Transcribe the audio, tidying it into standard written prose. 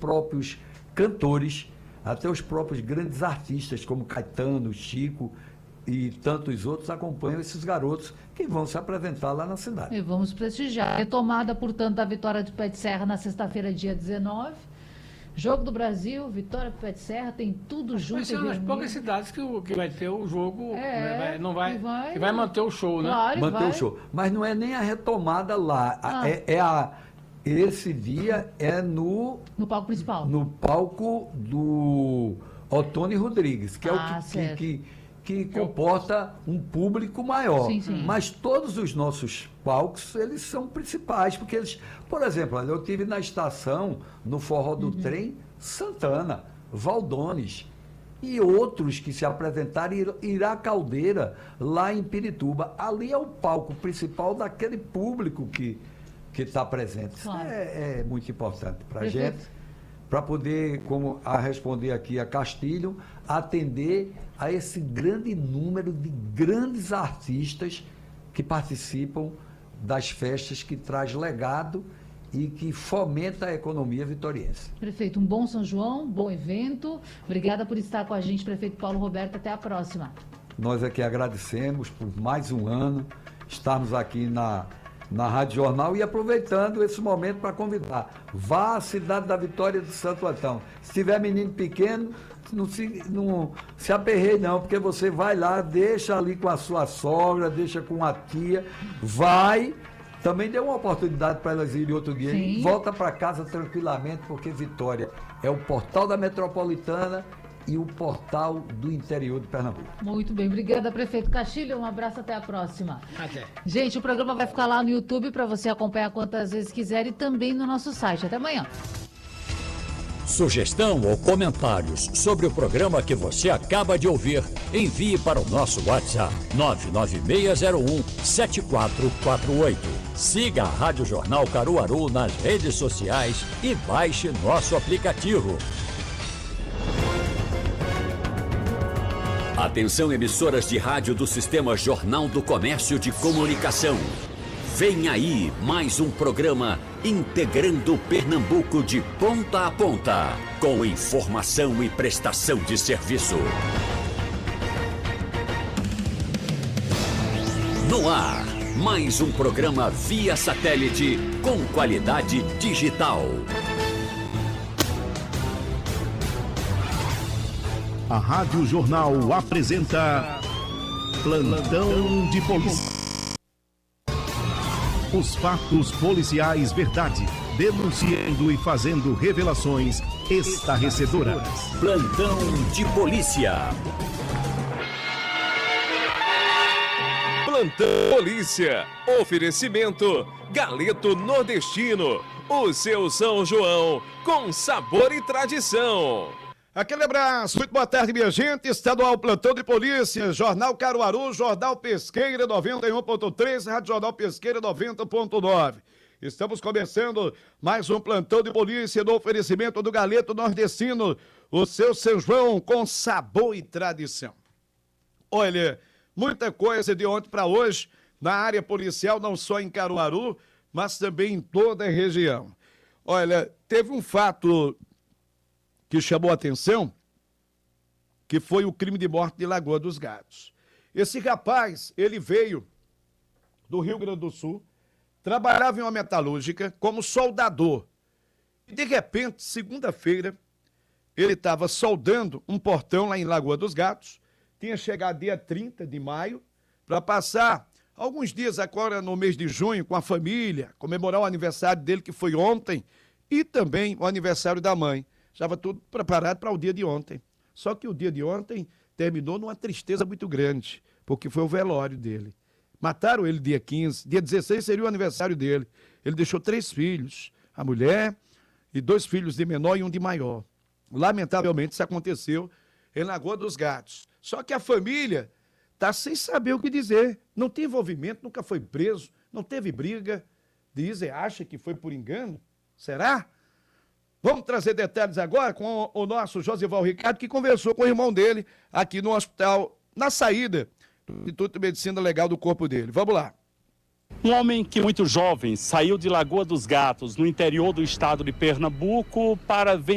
próprios cantores, até os próprios grandes artistas, como Caetano, Chico e tantos outros, acompanham esses garotos que vão se apresentar lá na cidade. E vamos prestigiar. Retomada, portanto, da vitória do Pé de Serra na sexta-feira, dia 19. Jogo do Brasil, vitória do Pé de Serra, tem tudo junto. Vai ser uma das poucas cidades que vai ter o jogo, que vai manter o show, né? Claro, manter o show. Mas não é nem a retomada lá. Esse dia é no palco principal. No palco do Otônio Rodrigues, que é o que comporta um público maior. Sim, sim. Mas todos os nossos palcos, eles são principais, porque eles, por exemplo, olha, eu estive na estação, no Forró do Trem, Santana, Valdones e outros que se apresentaram, Irá Caldeira, lá em Pirituba. Ali é o palco principal daquele público que está presente. Claro. Isso é muito importante para a gente, para poder, como a responder aqui a Castilho, atender a esse grande número de grandes artistas que participam das festas, que traz legado e que fomenta a economia vitoriense. Prefeito, um bom São João, bom evento. Obrigada por estar com a gente, prefeito Paulo Roberto. Até a próxima. Nós aqui agradecemos por mais um ano estarmos aqui na Rádio Jornal e aproveitando esse momento para convidar. Vá à cidade da Vitória de Santo Antão. Se tiver menino pequeno, não se aperreie não, porque você vai lá, deixa ali com a sua sogra, deixa com a tia, vai, também dê uma oportunidade para elas irem outro dia. Sim. E volta para casa tranquilamente, porque Vitória é o portal da metropolitana e o portal do interior de Pernambuco. Muito bem, obrigada, prefeito Castilho. Um abraço, até a próxima. Até. Gente, o programa vai ficar lá no YouTube para você acompanhar quantas vezes quiser e também no nosso site. Até amanhã. Sugestão ou comentários sobre o programa que você acaba de ouvir, envie para o nosso WhatsApp 99601-7448. Siga a Rádio Jornal Caruaru nas redes sociais e baixe nosso aplicativo. Atenção, emissoras de rádio do Sistema Jornal do Comércio de Comunicação. Vem aí mais um programa integrando Pernambuco de ponta a ponta, com informação e prestação de serviço. No ar, mais um programa via satélite com qualidade digital. A Rádio Jornal apresenta Plantão de Polícia. Os fatos policiais verdade, denunciando e fazendo revelações estarrecedoras. Plantão de Polícia. Plantão Polícia. Oferecimento Galeto Nordestino. O seu São João com sabor e tradição. Aquele abraço, muito boa tarde, minha gente. Estadual Plantão de Polícia, Jornal Caruaru, Jornal Pesqueira 91.3, Rádio Jornal Pesqueira 90.9. Estamos começando mais um Plantão de Polícia no oferecimento do Galeto Nordestino, o seu São João com sabor e tradição. Olha, muita coisa de ontem para hoje na área policial, não só em Caruaru, mas também em toda a região. Olha, teve um fato que chamou a atenção, que foi o crime de morte de Lagoa dos Gatos. Esse rapaz, ele veio do Rio Grande do Sul, trabalhava em uma metalúrgica como soldador. E, de repente, segunda-feira, ele estava soldando um portão lá em Lagoa dos Gatos, tinha chegado dia 30 de maio, para passar alguns dias agora no mês de junho com a família, comemorar o aniversário dele, que foi ontem, e também o aniversário da mãe. Estava tudo preparado para o dia de ontem. Só que o dia de ontem terminou numa tristeza muito grande, porque foi o velório dele. Mataram ele dia 15, dia 16 seria o aniversário dele. Ele deixou 3 filhos, a mulher e 2 filhos de menor e um de maior. Lamentavelmente isso aconteceu em Lagoa dos Gatos. Só que a família está sem saber o que dizer. Não tem envolvimento, nunca foi preso, não teve briga. Dizem, acha que foi por engano? Será? Vamos trazer detalhes agora com o nosso Josival Ricardo, que conversou com o irmão dele aqui no hospital, na saída do Instituto de Medicina Legal do corpo dele. Vamos lá. Um homem que muito jovem saiu de Lagoa dos Gatos, no interior do estado de Pernambuco, para